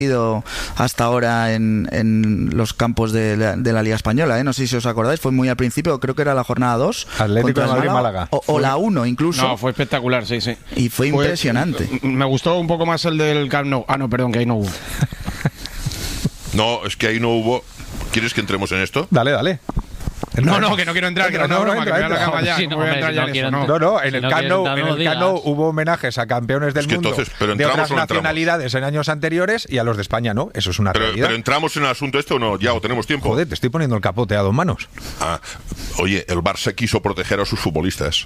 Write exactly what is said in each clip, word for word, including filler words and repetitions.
hasta ahora en, en los campos de la, de la Liga Española, ¿eh? No sé si os acordáis, fue muy al principio, creo que era la jornada dos, Atlético de Madrid Málaga, o, o la uno incluso. No, fue espectacular, sí, sí. Y fue, fue impresionante. Me gustó un poco más el del Camp Nou. Ah, no, perdón, que ahí no hubo. No, es que ahí no hubo. ¿Quieres que entremos en esto? Dale, dale. No, no, que no quiero entrar, que no, no, broma, que me voy a la cama ya. Sí, no voy a entrar ya en eso, no. No, no, en el Camp Nou, no en el Camp Nou hubo homenajes a campeones del es que mundo entonces, pero de otras o no nacionalidades en años anteriores y a los de España no, eso es una pero, realidad. Pero entramos en el asunto este o no, ya o tenemos tiempo. Joder, te estoy poniendo el capote a dos manos. Ah, oye, el Barça quiso proteger a sus futbolistas.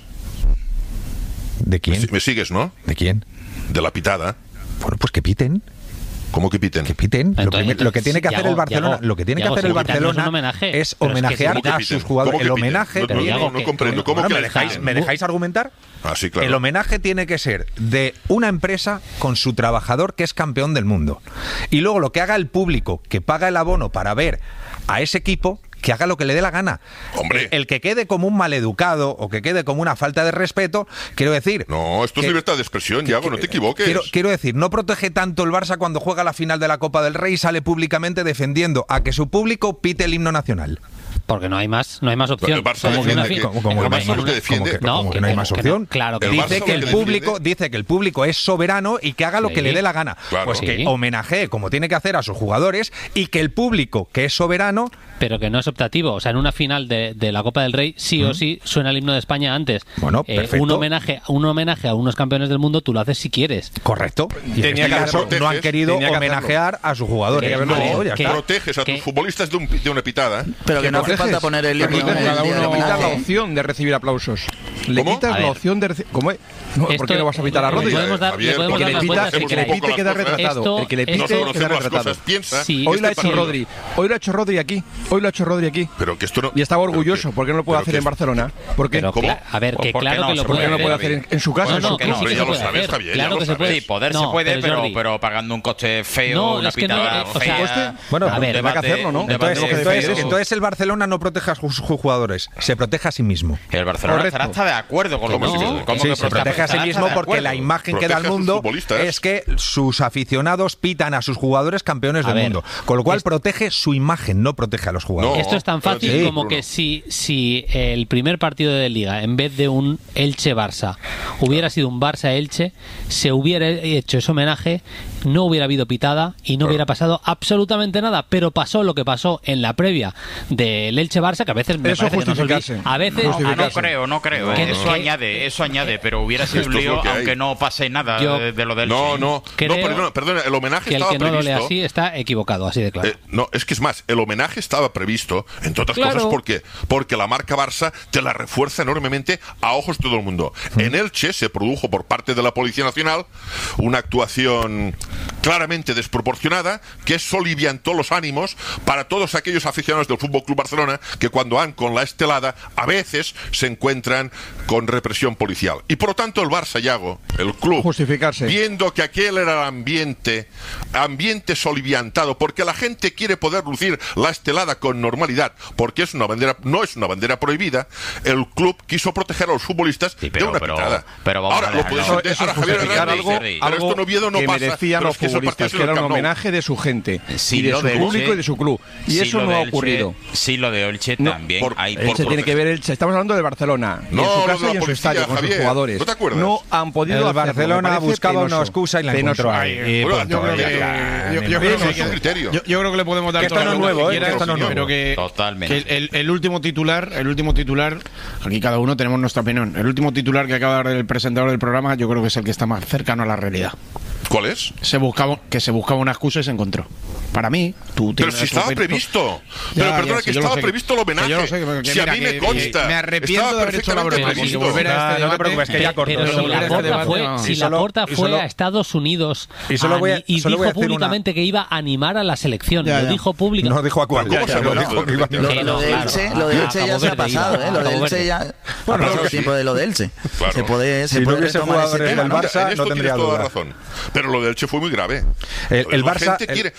¿De quién? ¿Me, me sigues, no? ¿De quién? De la pitada. Bueno, pues que piten. ¿Cómo que piten? Que piten. Entonces, lo, primer, lo que tiene que hacer Yago, el Barcelona, Yago, lo que tiene Yago, que hacer el si quitarnos Barcelona un homenaje, es pero es que homenajear si- a sus jugadores. El homenaje. No, no, Yago, no, no que- comprendo. ¿Cómo Bueno, que ¿me dejáis, pitan? ¿Me dejáis argumentar? Ah, sí, claro. El homenaje tiene que ser de una empresa con su trabajador que es campeón del mundo. Y luego lo que haga el público, que paga el abono para ver a ese equipo, que haga lo que le dé la gana. Hombre. El, el que quede como un maleducado o que quede como una falta de respeto, quiero decir... No, esto que, es libertad de expresión, Yago, no te equivoques. Quiero, quiero decir, no protege tanto el Barça cuando juega la final de la Copa del Rey y sale públicamente defendiendo a que su público pite el himno nacional. Porque no hay más, no hay más opción. El Barça O sea, defiende una que- fi- ¿Cómo, cómo el que Barça no hay lo que más- defiende- cómo que- No, cómo que que no hay no, más que no. opción? Claro que El sí. Barça Dice lo que el que público defiende- dice que el público es soberano y que haga lo Sí. que le dé la gana. Claro. Pues que Sí. homenajee como tiene que hacer a sus jugadores y que el público que es soberano Pero que no es optativo. O sea, en una final de, de la Copa del Rey, sí o sí suena el himno de España antes. Bueno, Eh, perfecto. un homenaje, un homenaje a unos campeones del mundo, tú lo haces si quieres. correcto. Y en Tenía este que caso hacerlo. no han querido Tenía que homenajear a sus jugadores. Que- No, no, ya que- está. Proteges a tus que- futbolistas de, un, de una pitada. ¿eh? Pero que no hace proteges? falta poner el himno Aquí en el cada día del uno quita la homenaje. opción de recibir aplausos. Le ¿Cómo? quitas A la ver. opción de recibir. ¿Cómo es? No, ¿por Esto- qué no vas a pitar a le Rodri? podemos dar- Javier, le podemos porque El que dar le las pita, vueltas el si que le queréis. pite queda Esto- retratado. El que le esto- pite No queda conocemos las retratado. cosas. Piensa. Sí. Hoy lo ha este hecho partido- Rodri. Hoy lo ha hecho Rodri aquí. Hoy lo ha hecho Rodri aquí. Pero que esto no. Y estaba pero orgulloso. que- ¿Por qué no lo puede pero hacer que en es- Barcelona? ¿Por qué? Pero, ¿Cómo? cla- a ver, que ¿Por qué claro no? que lo ¿Por ¿Por puede qué no lo puede hacer. hacer en, en su casa? No, en no, su que no, sí hombre, que ya se lo puede sabes, hacer. Javier, ya Claro lo que se sabes. puede. Sí, poder No, se puede, pero pero, Jordi, pero pagando un coste feo, No, una es que no, pitada eh, o sea, fea. ¿coste? Bueno, a ver, tendrá que hacerlo, ¿no? un debate Entonces, feo. entonces, entonces el Barcelona no protege a sus jugadores, se protege a sí mismo. El Barcelona Correcto. estará hasta de acuerdo con lo que ¿Cómo se sí? ¿Cómo Sí, que se protege a sí estará mismo de porque acuerdo? la imagen que Protege da al a sus mundo futbolistas. es que sus aficionados pitan a sus jugadores campeones A del ver, mundo. Con lo cual es- protege su imagen, no protege a los jugadores. No, Esto es tan pero fácil sí, como Bruno. que si, si el primer partido de Liga, en vez de un Elche-Barça, hubiera sido un Barça-Elche, se hubiera hecho ese homenaje, no hubiera habido pitada y no Claro. hubiera pasado absolutamente nada. Pero pasó lo que pasó en la previa del Elche-Barça, que a veces me Eso parece que no se olvida. justificarse. A veces... Justificarse. Ah, no creo, no creo. Que- eh. Eso que- añade, eso añade, pero hubiera sido Esto un es lo lío que hay. aunque no pase nada Yo- de, de lo del No, Che. no. Creo No, perdona, perdona, el homenaje que el estaba que no lo lea previsto. así está equivocado, así de claro. Eh, no, es que es más, el homenaje estaba previsto, entre otras Claro. cosas, porque, porque la marca Barça te la refuerza enormemente a ojos de todo el mundo. En Elche se produjo por parte de la Policía Nacional una actuación claramente desproporcionada que soliviantó los ánimos para todos aquellos aficionados del Fútbol Club Barcelona que cuando van con la estelada a veces se encuentran con represión policial. Y por lo tanto el Barça, Yago, el club, Justificarse. viendo que aquel era el ambiente, ambiente soliviantado, porque la gente quiere poder lucir la estelada con normalidad, porque es una bandera, no es una bandera prohibida, el club quiso proteger a los futbolistas Sí, pero- de una pero- pitada. pero vamos ahora a lo ver, puedes no, entender. Eso Ahora es Javier justificar Hernández algo, dice, pero algo esto en Oviedo no que pasa, merecían pero los es que ese partido futbolistas, es en que el era un Camp Nou. homenaje de su gente Sí, y de lo su de público Elche- y de su club. Y sí, eso lo no de ha Elche- ocurrido. Sí, lo de Elche No, también. por- hay Elche por Elche tiene proteger. que ver Elche. Estamos hablando del Barcelona. Y No, en su lo de casa la y en su policía, estadio con sus Javier. jugadores. ¿No te acuerdas? No han podido El hacerlo. Me Barcelona parece buscaba penoso. una excusa y la encontró Penoso. ahí. Y Bueno, punto. yo creo que- Ya está. yo- yo Ni creo más. que- es un criterio. Yo, yo creo que le podemos dar Que toda esto la no es vuelta nuevo, que ¿eh? quieras, Esto no es nuevo. pero que, Totalmente. que el, el último titular, el último titular, aquí cada uno tenemos nuestra opinión. El último titular que acaba de dar el presentador del programa, yo creo que es el que está más cercano a la realidad. ¿Cuál es? Se buscaba, que se buscaba una excusa y se encontró. Para mí, tú Pero tienes si tu estaba opinión. previsto. Ya, Pero ya, perdona, sí, que yo lo estaba sé, previsto el homenaje. que yo lo sé, que- que si a mira, mí que- me consta. que me arrepiento estaba de haber hecho la perfectamente broma, previsto. porque volver a este No, no te debate- preocupes, que ya corto. Pero Solo si voy a la este Porta debate. fue, No. si Y la solo- Porta y fue solo- a Estados Unidos y solo voy a- a- y solo voy a dijo decir una- públicamente que iba a animar a la selección. Ya, lo ya. dijo públicamente. No dijo a cuál. ¿Cómo se lo No, dijo? no, iba- Lo- Lo, Que no, lo de claro. Elche, lo de A Elche ya Cabo se ha Verde pasado, iba, ¿eh? Lo a de Cabo Elche Verde. ya ha pasado sí. tiempo de lo de Elche. Claro. Se puede, se Si no puede hubiese retomar ese jugadores tema, del ¿no? Barça, En esto no tendría tienes toda duda. razón. Pero lo de Elche fue muy grave. El- el la Barça- gente el- quiere, la gente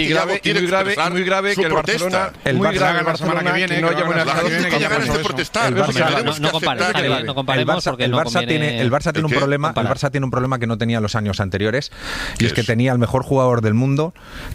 Santiago grave, y tiene muy que grave, expresar y muy grave su que el protesta. Barcelona, El muy Barça- grave la el semana que Barcelona viene, que no que haya van a manejado la La gente que tiene ya ganas de pasó eso. protestar. El Lo que Barça- tenemos no, no que compares, aceptar- Javier, no El comparemos Barça, porque el no Barça conviene tiene, el Barça tiene un ¿El qué? problema, el comparar. Barça tiene un problema que no tenía los años anteriores y ¿Qué es que es? tenía el mejor jugador del mundo